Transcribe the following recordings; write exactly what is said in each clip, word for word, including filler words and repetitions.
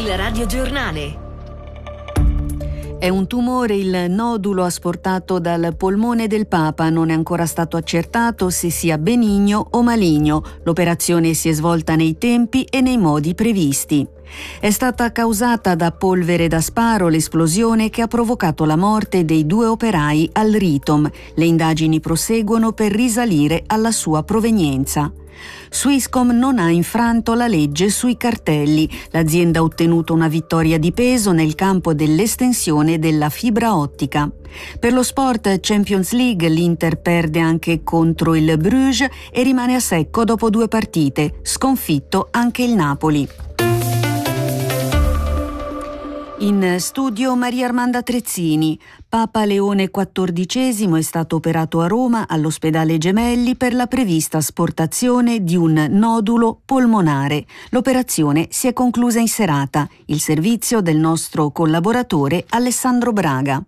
Il radiogiornale. È un tumore il nodulo asportato dal polmone del Papa. Non è ancora stato accertato se sia benigno o maligno. L'operazione si è svolta nei tempi e nei modi previsti. È stata causata da polvere da sparo l'esplosione che ha provocato la morte dei due operai al Ritom. Le indagini proseguono per risalire alla sua provenienza. Swisscom non ha infranto la legge sui cartelli. L'azienda ha ottenuto una vittoria di peso nel campo dell'estensione della fibra ottica. Per lo sport Champions League l'Inter perde anche contro il Bruges e rimane a secco dopo due partite. Sconfitto anche il Napoli. In studio Maria Armanda Trezzini. Papa Leone quattordicesimo è stato operato a Roma all'ospedale Gemelli per la prevista asportazione di un nodulo polmonare. L'operazione si è conclusa in serata. Il servizio del nostro collaboratore Alessandro Braga.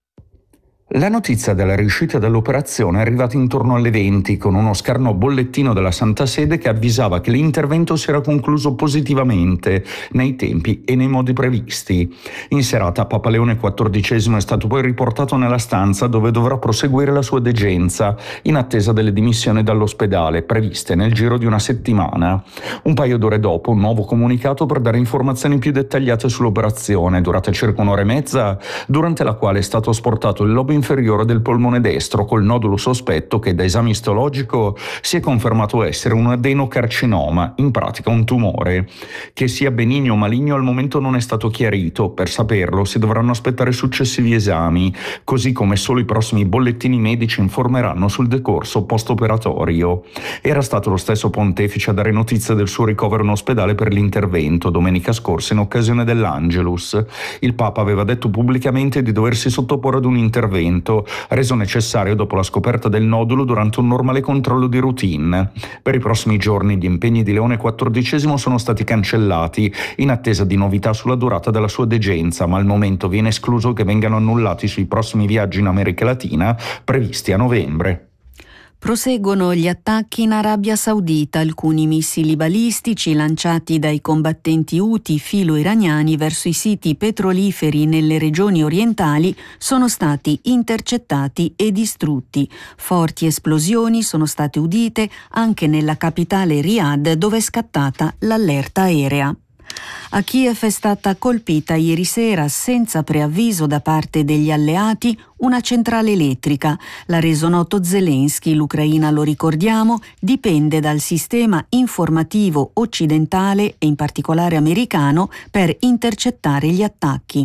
La notizia della riuscita dell'operazione è arrivata intorno alle venti con uno scarno bollettino della Santa Sede che avvisava che l'intervento si era concluso positivamente nei tempi e nei modi previsti. In serata Papa Leone quattordicesimo è stato poi riportato nella stanza dove dovrà proseguire la sua degenza in attesa delle dimissioni dall'ospedale previste nel giro di una settimana. Un paio d'ore dopo un nuovo comunicato per dare informazioni più dettagliate sull'operazione durata circa un'ora e mezza, durante la quale è stato asportato il lobo inferiore del polmone destro col nodulo sospetto che da esame istologico si è confermato essere un adenocarcinoma, in pratica un tumore. Che sia benigno o maligno al momento non è stato chiarito. Per saperlo si dovranno aspettare successivi esami, così come solo i prossimi bollettini medici informeranno sul decorso post-operatorio. Era stato lo stesso pontefice a dare notizia del suo ricovero in ospedale per l'intervento domenica scorsa in occasione dell'Angelus. Il Papa aveva detto pubblicamente di doversi sottoporre ad un intervento reso necessario dopo la scoperta del nodulo durante un normale controllo di routine. Per i prossimi giorni gli impegni di Leone quattordicesimo sono stati cancellati in attesa di novità sulla durata della sua degenza, ma al momento viene escluso che vengano annullati sui prossimi viaggi in America Latina previsti a novembre. Proseguono gli attacchi in Arabia Saudita. Alcuni missili balistici lanciati dai combattenti Houthi filo-iraniani verso i siti petroliferi nelle regioni orientali sono stati intercettati e distrutti. Forti esplosioni sono state udite anche nella capitale Riyadh, dove è scattata l'allerta aerea. A Kiev è stata colpita ieri sera, senza preavviso da parte degli alleati, una centrale elettrica. L'ha reso noto Zelensky. L'Ucraina, lo ricordiamo, dipende dal sistema informativo occidentale e in particolare americano per intercettare gli attacchi.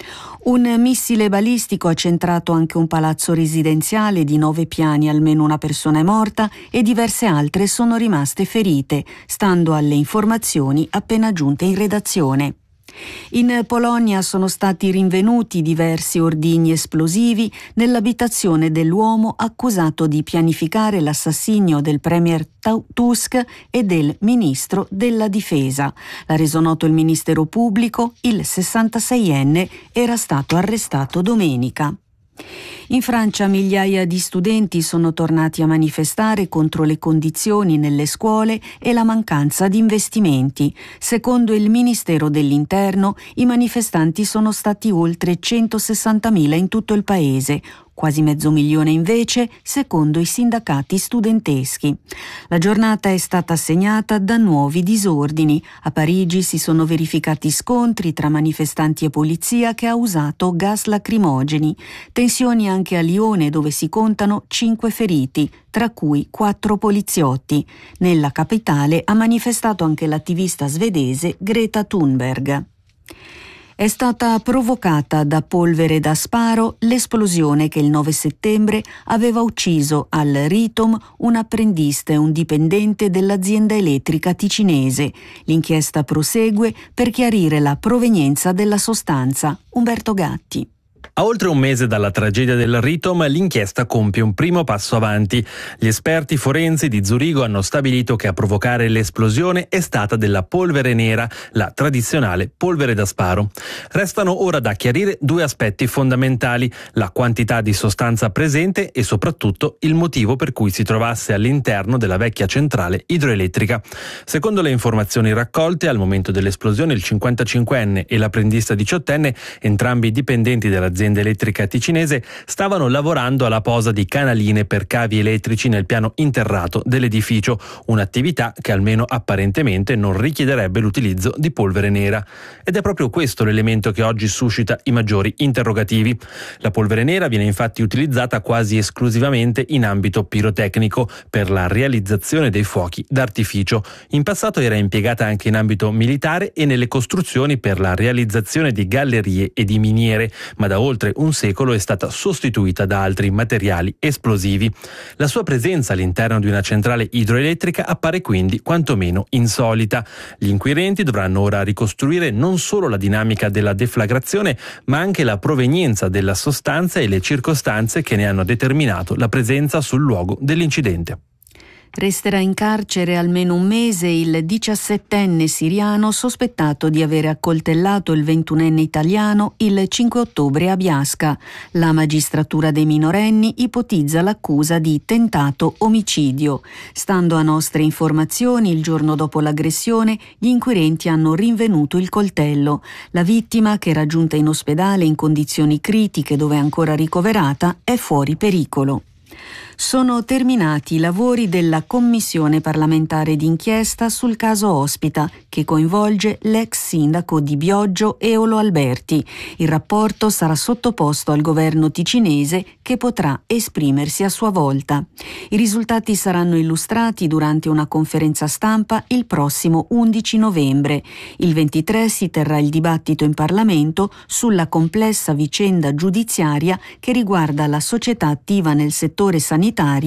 Un missile balistico ha centrato anche un palazzo residenziale di nove piani, almeno una persona è morta e diverse altre sono rimaste ferite, stando alle informazioni appena giunte in redazione. In Polonia sono stati rinvenuti diversi ordigni esplosivi nell'abitazione dell'uomo accusato di pianificare l'assassinio del premier Tusk e del ministro della difesa. L'ha reso noto il Ministero Pubblico. Il sessantaseienne era stato arrestato domenica. In Francia migliaia di studenti sono tornati a manifestare contro le condizioni nelle scuole e la mancanza di investimenti. Secondo il Ministero dell'Interno, i manifestanti sono stati oltre centosessantamila in tutto il paese, quasi mezzo milione invece secondo i sindacati studenteschi. La giornata è stata segnata da nuovi disordini. A Parigi si sono verificati scontri tra manifestanti e polizia che ha usato gas lacrimogeni. Tensioni anche a Lione, dove si contano cinque feriti, tra cui quattro poliziotti. Nella capitale ha manifestato anche l'attivista svedese Greta Thunberg. È stata provocata da polvere da sparo l'esplosione che il nove settembre aveva ucciso al Ritom un apprendista e un dipendente dell'azienda elettrica ticinese. L'inchiesta prosegue per chiarire la provenienza della sostanza. Umberto Gatti. A oltre un mese dalla tragedia del Ritom, l'inchiesta compie un primo passo avanti. Gli esperti forensi di Zurigo hanno stabilito che a provocare l'esplosione è stata della polvere nera, la tradizionale polvere da sparo. Restano ora da chiarire due aspetti fondamentali: la quantità di sostanza presente e soprattutto il motivo per cui si trovasse all'interno della vecchia centrale idroelettrica. Secondo le informazioni raccolte, al momento dell'esplosione il cinquantacinquenne e l'apprendista diciottenne, entrambi dipendenti dell'azienda elettrica ticinese, stavano lavorando alla posa di canaline per cavi elettrici nel piano interrato dell'edificio, un'attività che almeno apparentemente non richiederebbe l'utilizzo di polvere nera. Ed è proprio questo l'elemento che oggi suscita i maggiori interrogativi. La polvere nera viene infatti utilizzata quasi esclusivamente in ambito pirotecnico per la realizzazione dei fuochi d'artificio. In passato era impiegata anche in ambito militare e nelle costruzioni per la realizzazione di gallerie e di miniere, ma da oltre un secolo è stata sostituita da altri materiali esplosivi. La sua presenza all'interno di una centrale idroelettrica appare quindi quantomeno insolita. Gli inquirenti dovranno ora ricostruire non solo la dinamica della deflagrazione, ma anche la provenienza della sostanza e le circostanze che ne hanno determinato la presenza sul luogo dell'incidente. Resterà in carcere almeno un mese il diciassettenne siriano sospettato di aver accoltellato il ventunenne italiano il cinque ottobre a Biasca. La magistratura dei minorenni ipotizza l'accusa di tentato omicidio. Stando a nostre informazioni, il giorno dopo l'aggressione, gli inquirenti hanno rinvenuto il coltello. La vittima, che era giunta in ospedale in condizioni critiche dove è ancora ricoverata, è fuori pericolo. Sono terminati i lavori della commissione parlamentare d'inchiesta sul caso Ospita, che coinvolge l'ex sindaco di Bioggio Eolo Alberti. Il rapporto sarà sottoposto al governo ticinese, che potrà esprimersi a sua volta. I risultati saranno illustrati durante una conferenza stampa il prossimo undici novembre. Il ventitré si terrà il dibattito in Parlamento sulla complessa vicenda giudiziaria che riguarda la società attiva nel settore sanitario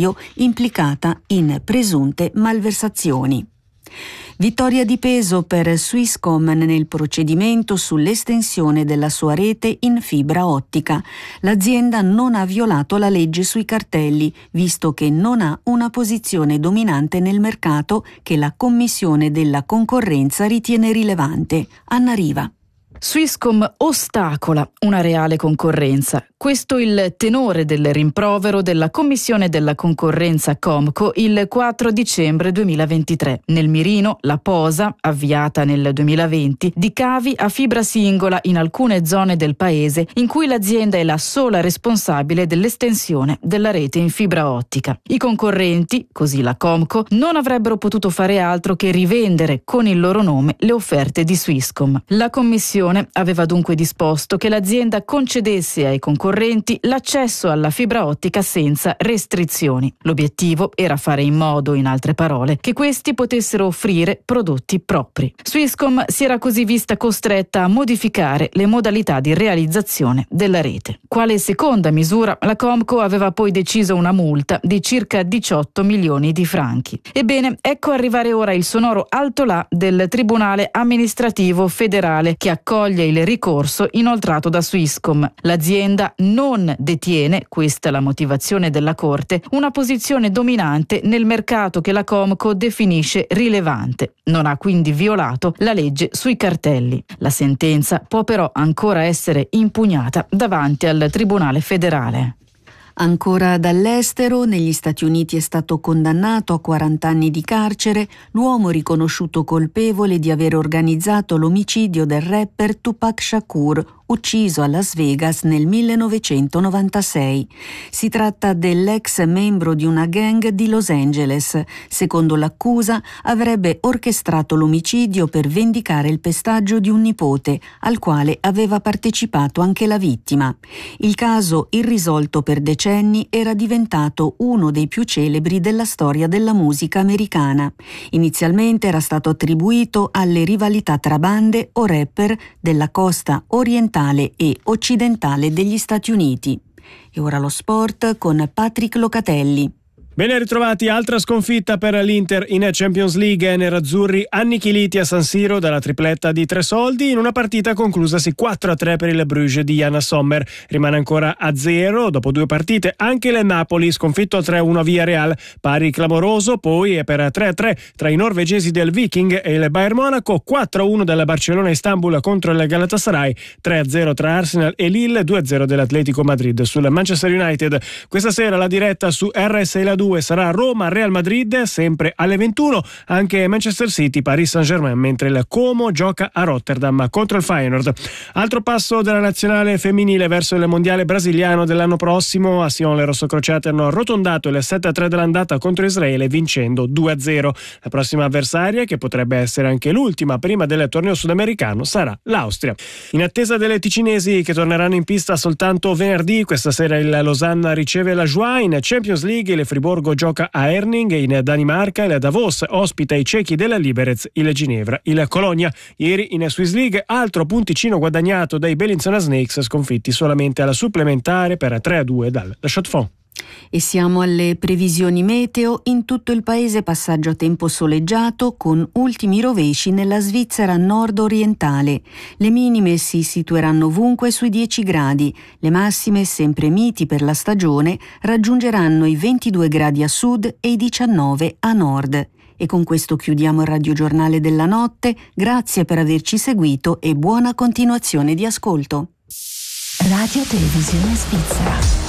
implicata in presunte malversazioni. Vittoria di peso per Swisscom nel procedimento sull'estensione della sua rete in fibra ottica. L'azienda non ha violato la legge sui cartelli, visto che non ha una posizione dominante nel mercato che la Commissione della Concorrenza ritiene rilevante. Anna Riva. Swisscom ostacola una reale concorrenza. Questo il tenore del rimprovero della Commissione della Concorrenza Comco il quattro dicembre duemilaventitré. Nel mirino la posa, avviata nel duemilaventi, di cavi a fibra singola in alcune zone del paese in cui l'azienda è la sola responsabile dell'estensione della rete in fibra ottica. I concorrenti, così la Comco, non avrebbero potuto fare altro che rivendere con il loro nome le offerte di Swisscom. La Commissione aveva dunque disposto che l'azienda concedesse ai concorrenti l'accesso alla fibra ottica senza restrizioni. L'obiettivo era fare in modo, in altre parole, che questi potessero offrire prodotti propri. Swisscom si era così vista costretta a modificare le modalità di realizzazione della rete. Quale seconda misura, la Comco aveva poi deciso una multa di circa diciotto milioni di franchi. Ebbene, ecco arrivare ora il sonoro altolà del Tribunale Amministrativo Federale che accoglie il ricorso inoltrato da Swisscom. L'azienda non detiene, questa è la motivazione della Corte, una posizione dominante nel mercato che la Comco definisce rilevante. Non ha quindi violato la legge sui cartelli. La sentenza può però ancora essere impugnata davanti al Tribunale Federale. Ancora dall'estero, negli Stati Uniti è stato condannato a quaranta anni di carcere l'uomo riconosciuto colpevole di aver organizzato l'omicidio del rapper Tupac Shakur, ucciso a Las Vegas nel millenovecentonovantasei. Si tratta dell'ex membro di una gang di Los Angeles. Secondo l'accusa, avrebbe orchestrato l'omicidio per vendicare il pestaggio di un nipote, al quale aveva partecipato anche la vittima. Il caso, irrisolto per decenni, era diventato uno dei più celebri della storia della musica americana. Inizialmente era stato attribuito alle rivalità tra bande o rapper della costa orientale e occidentale degli Stati Uniti. E ora lo sport con Patrick Locatelli. Ben ritrovati, altra sconfitta per l'Inter in Champions League. Nerazzurri annichiliti a San Siro dalla tripletta di tre soldi in una partita conclusasi quattro a tre per il Bruges di Yann Sommer. Rimane ancora a zero dopo due partite anche il Napoli, sconfitto tre a uno via Real, pari clamoroso poi per tre a tre tra i norvegesi del Viking e il Bayern Monaco, quattro a uno della Barcellona Istanbul contro il Galatasaray, tre a zero tra Arsenal e Lille, due a zero dell'Atletico Madrid sul Manchester United. Questa sera la diretta su R S L due sarà Roma-Real Madrid, sempre alle ventuno, anche Manchester City-Paris Saint-Germain, mentre il Como gioca a Rotterdam contro il Feyenoord. Altro passo della nazionale femminile verso il mondiale brasiliano dell'anno prossimo. A Sion le rossocrociate hanno arrotondato il sette a tre dell'andata contro Israele, vincendo due a zero. La prossima avversaria, che potrebbe essere anche l'ultima prima del torneo sudamericano, sarà l'Austria. In attesa delle ticinesi che torneranno in pista soltanto venerdì, questa sera il Losanna riceve la Joie. In Champions League il Friburgo gioca a Herning, in Danimarca il Davos ospita i cechi della Liberec, il Ginevra il Colonia. Ieri in Swiss League altro punticino guadagnato dai Bellinzona Snakes, sconfitti solamente alla supplementare per tre a due dal Chaux-de-Fonds. E siamo alle previsioni meteo. In tutto il paese passaggio a tempo soleggiato con ultimi rovesci nella Svizzera nord-orientale. Le minime si situeranno ovunque sui dieci gradi. Le massime, sempre miti per la stagione, raggiungeranno i ventidue gradi a sud e i diciannove a nord. E con questo chiudiamo il radiogiornale della notte. Grazie per averci seguito e buona continuazione di ascolto. Radio Televisione Svizzera.